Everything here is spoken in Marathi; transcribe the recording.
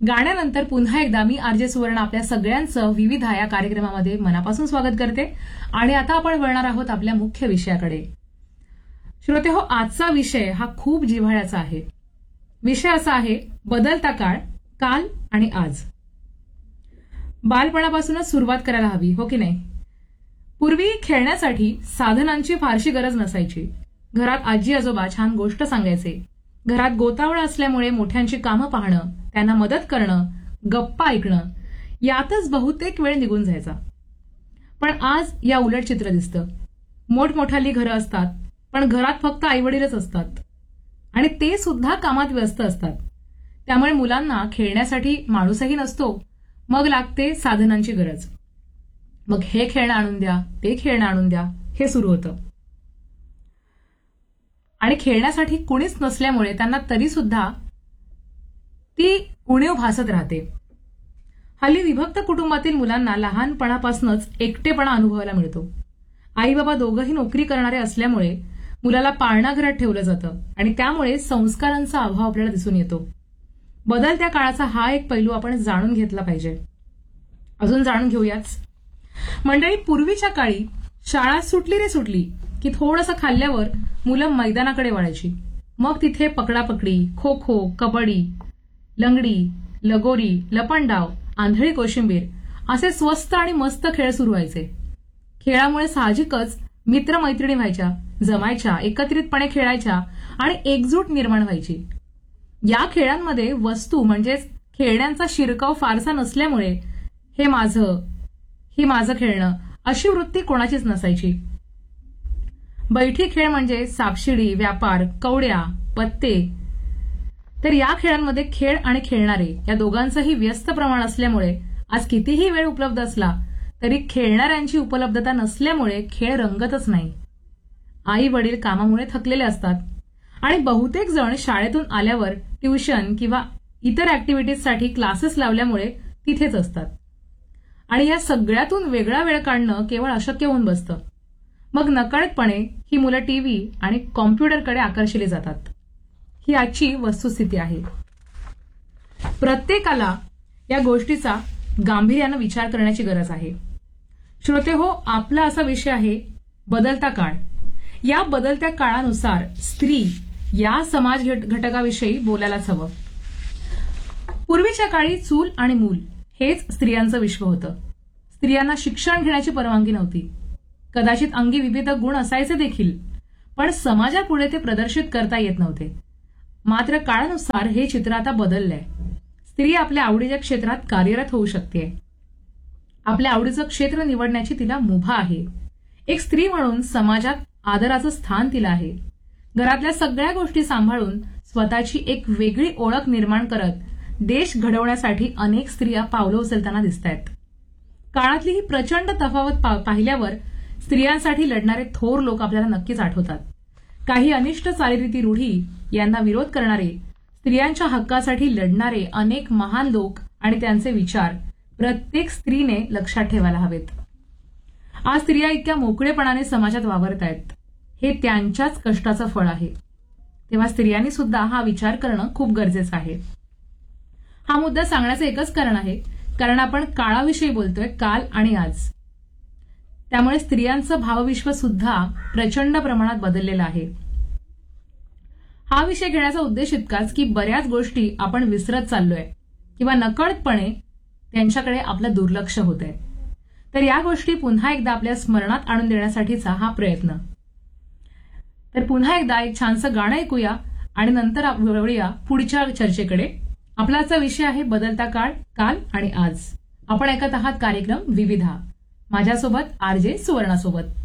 गाण्यानंतर पुन्हा एकदा मी आरजे सुवर्ण आपल्या सगळ्यांचं विविधा या कार्यक्रमामध्ये मनापासून स्वागत करते आणि आता आपण वळणार आहोत आपल्या मुख्य विषयाकडे. श्रोतेहो, आजचा विषय हा खूप जिव्हाळ्याचा आहे. विषय असा आहे बदलता काळ, काल आणि आज. बालपणापासूनच सुरुवात करायला हवी, हो की नाही? पूर्वी खेळण्यासाठी साधनांची फारशी गरज नसायची. घरात आजी आजोबा छान गोष्ट सांगायचे. घरात गोतावळ असल्यामुळे मोठ्यांची कामं पाहणं, त्यांना मदत करणं, गप्पा ऐकणं यातच बहुतेक वेळ निघून जायचा. पण आज या उलट चित्र दिसतं. मोठमोठाली घरं असतात, पण घरात फक्त आईवडीलच असतात आणि ते सुद्धा कामात व्यस्त असतात. त्यामुळे मुलांना खेळण्यासाठी माणूसही नसतो. मग लागते साधनांची गरज. मग हे खेळणं आणून द्या, ते खेळणं आणून द्या, हे सुरू होतं. आणि खेळण्यासाठी कुणीच नसल्यामुळे त्यांना तरी सुद्धा ती उणीव भासत राहते. हल्ली विभक्त कुटुंबातील मुलांना लहानपणापासूनच एकटेपणा अनुभवायला मिळतो. आई बाबा दोघंही नोकरी करणारे असल्यामुळे मुलाला पाळणाघरात ठेवलं जातं आणि त्यामुळे संस्कारांचा अभाव आपल्याला दिसून येतो. बदलत्या काळाचा हा एक पैलू आपण जाणून घेतला पाहिजे. अजून जाणून घेऊयाच. मंडळी, पूर्वीच्या काळी शाळा सुटली रे सुटली की थोडंसं खाल्ल्यावर मुलं मैदानाकडे वळायची. मग तिथे पकडापकडी, खो खो, कबड्डी, लंगडी, लगोरी, लपंडाव, आंधळी कोशिंबीर असे स्वस्त आणि मस्त खेळ सुरू व्हायचे. खेळामुळे साहजिकच मित्रमैत्रिणी व्हायच्या, जमायच्या, एकत्रितपणे खेळायच्या आणि एकजूट निर्माण व्हायची. या खेळांमध्ये वस्तू म्हणजेच खेळण्यांचा शिरकाव फारसा नसल्यामुळे हे माझं खेळणं अशी वृत्ती कोणाचीच नसायची. बैठी खेळ म्हणजे सापशिडी, व्यापार, कवड्या, पत्ते. तर या खेळांमध्ये खेळ आणि खेळणारे या दोघांचंही व्यस्त प्रमाण असल्यामुळे आज कितीही वेळ उपलब्ध असला तरी खेळणाऱ्यांची उपलब्धता नसल्यामुळे खेळ रंगतच नाही. आई वडील कामामुळे थकलेले असतात आणि बहुतेक जण शाळेतून आल्यावर ट्युशन किंवा इतर ऍक्टिव्हिटीजसाठी क्लासेस लावल्यामुळे तिथेच असतात. आणि या सगळ्यातून वेगळा वेळ काढणं केवळ अशक्य होऊन बसतं. मग नकळतपणे ही मुलं टीव्ही आणि कॉम्प्युटरकडे आकर्षिली जातात. ही आजची वस्तुस्थिती आहे. प्रत्येकाला या गोष्टीचा गांभीर्यानं विचार करण्याची गरज आहे. श्रोतेहो, आपला असा विषय आहे बदलता काळ. या बदलत्या काळानुसार स्त्री या समाज घटकाविषयी बोलायलाच हवं. पूर्वीच्या काळी चूल आणि मूल हेच स्त्रियांचं विश्व होतं. स्त्रियांना शिक्षण घेण्याची परवानगी नव्हती. कदाचित अंगी विविध गुण असायचे देखील, पण समाजापुढे ते प्रदर्शित करता येत नव्हते. मात्र काळानुसार हे चित्र आता बदललंय. स्त्री आपल्या आवडीच्या क्षेत्रात कार्यरत होऊ शकते. आपल्या आवडीचं क्षेत्र निवडण्याची तिला मुभा आहे. एक स्त्री म्हणून समाजात आदराचं स्थान तिला आहे. घरातल्या सगळ्या गोष्टी सांभाळून स्वतःची एक वेगळी ओळख निर्माण करत देश घडवण्यासाठी अनेक स्त्रिया पावलं उचलताना दिसतायत. काळातली ही प्रचंड तफावत पाहिल्यावर स्त्रियांसाठी लढणारे थोर लोक आपल्याला नक्कीच आठवतात. काही अनिष्ट चालीरीती रूढी यांना विरोध करणारे, स्त्रियांच्या हक्कासाठी लढणारे अनेक महान लोक आणि त्यांचे विचार प्रत्येक स्त्रीने लक्षात ठेवायला हवेत. आज स्त्रिया इतक्या मोकळेपणाने समाजात वावरतायत हे त्यांच्याच कष्टाचं फळ आहे. तेव्हा स्त्रियांनी सुद्धा हा विचार करणं खूप गरजेचं आहे. हा मुद्दा सांगण्याचं एकच कारण आहे, कारण आपण काळाविषयी बोलतोय, काल आणि आज. त्यामुळे स्त्रियांचं भावविश्व सुद्धा प्रचंड प्रमाणात बदललेलं आहे. हा विषय घेण्याचा उद्देश इतकाच की बऱ्याच गोष्टी आपण विसरत चाललोय किंवा नकळतपणे त्यांच्याकडे आपलं दुर्लक्ष होतंय. तर या गोष्टी पुन्हा एकदा आपल्या स्मरणात आणून देण्यासाठीचा हा प्रयत्न. तर पुन्हा एकदा एक छानसं गाणं ऐकूया आणि नंतर वळूया पुढच्या चर्चेकडे. आपला आजचा विषय आहे बदलता काळ, काल आणि आज. आपण ऐकत आहात कार्यक्रम विविधा. माझ्यासोबत आरजे सुवर्णासोबत.